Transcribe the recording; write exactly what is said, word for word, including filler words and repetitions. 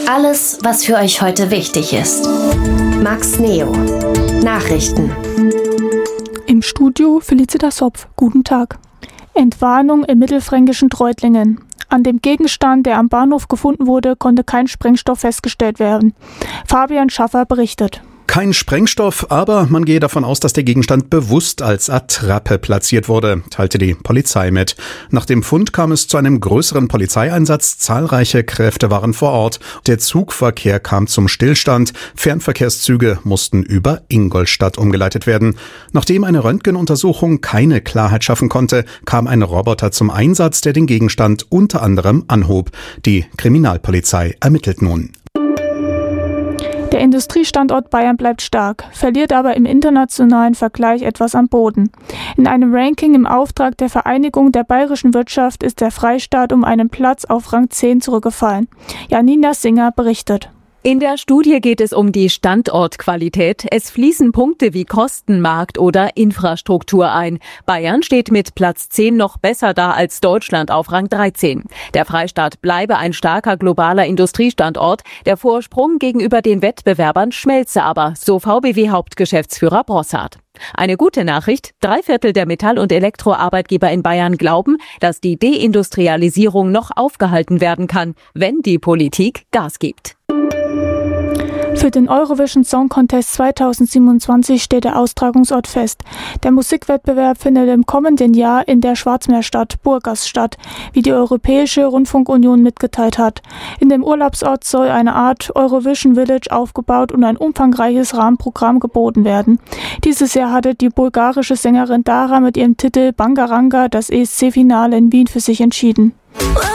Alles, was für euch heute wichtig ist. Max Neo. Nachrichten. Im Studio Felicitas Hopf. Guten Tag. Entwarnung im mittelfränkischen Treutlingen. An dem Gegenstand, der am Bahnhof gefunden wurde, konnte kein Sprengstoff festgestellt werden. Fabian Schaffer berichtet. Kein Sprengstoff, aber man gehe davon aus, dass der Gegenstand bewusst als Attrappe platziert wurde, teilte die Polizei mit. Nach dem Fund kam es zu einem größeren Polizeieinsatz. Zahlreiche Kräfte waren vor Ort. Der Zugverkehr kam zum Stillstand. Fernverkehrszüge mussten über Ingolstadt umgeleitet werden. Nachdem eine Röntgenuntersuchung keine Klarheit schaffen konnte, kam ein Roboter zum Einsatz, der den Gegenstand unter anderem anhob. Die Kriminalpolizei ermittelt nun. Der Industriestandort Bayern bleibt stark, verliert aber im internationalen Vergleich etwas an Boden. In einem Ranking im Auftrag der Vereinigung der bayerischen Wirtschaft ist der Freistaat um einen Platz auf Rang zehn zurückgefallen. Janina Singer berichtet. In der Studie geht es um die Standortqualität. Es fließen Punkte wie Kostenmarkt oder Infrastruktur ein. Bayern steht mit Platz zehn noch besser da als Deutschland auf Rang dreizehn. Der Freistaat bleibe ein starker globaler Industriestandort. Der Vorsprung gegenüber den Wettbewerbern schmelze aber, so V B W-Hauptgeschäftsführer Brossard. Eine gute Nachricht: Drei Viertel der Metall- und Elektroarbeitgeber in Bayern glauben, dass die Deindustrialisierung noch aufgehalten werden kann, wenn die Politik Gas gibt. Für den Eurovision Song Contest zweitausendsiebenundzwanzig steht der Austragungsort fest. Der Musikwettbewerb findet im kommenden Jahr in der Schwarzmeerstadt Burgas statt, wie die Europäische Rundfunkunion mitgeteilt hat. In dem Urlaubsort soll eine Art Eurovision Village aufgebaut und ein umfangreiches Rahmenprogramm geboten werden. Dieses Jahr hatte die bulgarische Sängerin Dara mit ihrem Titel Bangaranga das E S C-Finale in Wien für sich entschieden.